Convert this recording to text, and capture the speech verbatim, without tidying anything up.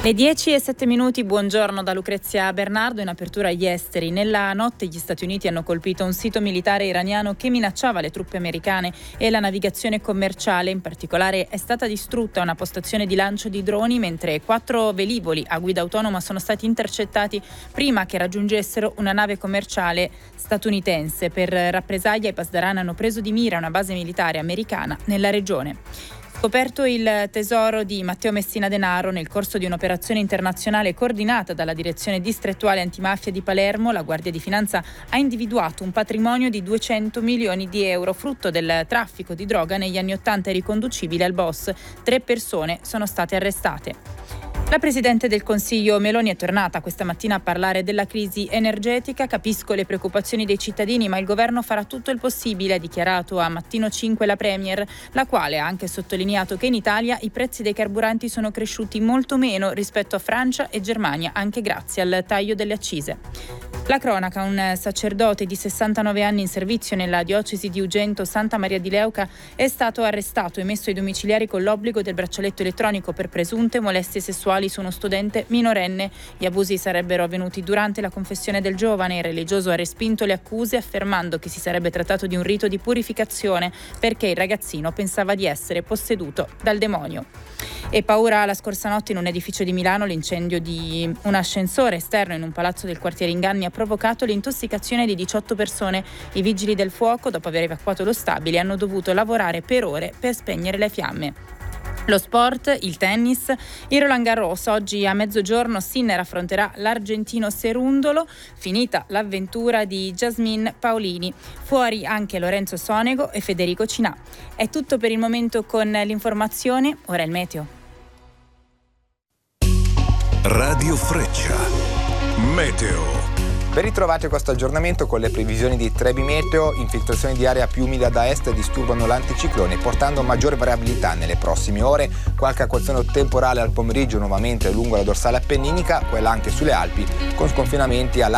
Le dieci e sette minuti, buongiorno da Lucrezia Bernardo. In apertura agli esteri. Nella notte gli Stati Uniti hanno colpito un sito militare iraniano che minacciava le truppe americane e la navigazione commerciale. In particolare è stata distrutta una postazione di lancio di droni, mentre quattro velivoli a guida autonoma sono stati intercettati prima che raggiungessero una nave commerciale statunitense. Per rappresaglia i Pasdaran hanno preso di mira una base militare americana nella regione. Scoperto il tesoro di Matteo Messina Denaro nel corso di un'operazione internazionale coordinata dalla Direzione Distrettuale Antimafia di Palermo, la Guardia di Finanza ha individuato un patrimonio di duecento milioni di euro, frutto del traffico di droga negli anni ottanta e riconducibile al boss. Tre persone sono state arrestate. La Presidente del Consiglio Meloni è tornata questa mattina a parlare della crisi energetica. Capisco le preoccupazioni dei cittadini, ma il governo farà tutto il possibile, ha dichiarato a Mattino cinque la Premier, la quale ha anche sottolineato che in Italia i prezzi dei carburanti sono cresciuti molto meno rispetto a Francia e Germania, anche grazie al taglio delle accise. La cronaca: un sacerdote di sessantanove anni in servizio nella diocesi di Ugento Santa Maria di Leuca è stato arrestato e messo ai domiciliari con l'obbligo del braccialetto elettronico per presunte molestie sessuali su uno studente minorenne. Gli abusi sarebbero avvenuti durante la confessione del giovane. Il religioso ha respinto le accuse, affermando che si sarebbe trattato di un rito di purificazione perché il ragazzino pensava di essere posseduto dal demonio. E paura la scorsa notte in un edificio di Milano. L'incendio di un ascensore esterno in un palazzo del quartiere Inganni ha provocato l'intossicazione di diciotto persone. I vigili del fuoco, dopo aver evacuato lo stabile, hanno dovuto lavorare per ore per spegnere le fiamme. Lo sport, il tennis, il Roland Garros. Oggi a mezzogiorno Sinner affronterà l'argentino Cerundolo, finita l'avventura di Jasmine Paolini. Fuori anche Lorenzo Sonego e Federico Cinà. È tutto per il momento con l'informazione, ora il meteo. Radio Freccia, meteo. Ben ritrovati a questo aggiornamento con le previsioni di Trebi Meteo. Infiltrazioni di area più umida da est disturbano l'anticiclone, portando maggiore variabilità nelle prossime ore. Qualche acquazzone temporale al pomeriggio nuovamente lungo la dorsale appenninica, quella anche sulle Alpi, con sconfinamenti alla